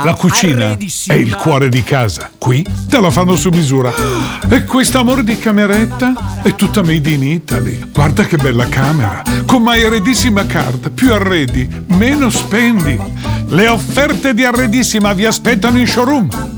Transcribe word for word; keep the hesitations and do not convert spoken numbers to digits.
La cucina è il cuore di casa. Qui te la fanno su misura. E questa amore di cameretta è tutta made in Italy. Guarda che bella camera. Con My Arredissima Card. Più arredi, meno spendi. Le offerte di Arredissima vi aspettano in showroom.